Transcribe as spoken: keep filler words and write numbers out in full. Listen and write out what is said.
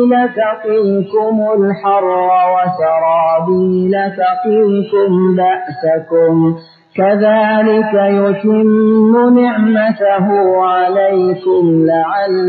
تقيكم الحر وسرابيل تقيكم بأسكم كذلك يتم نعمته عليكم لعلكم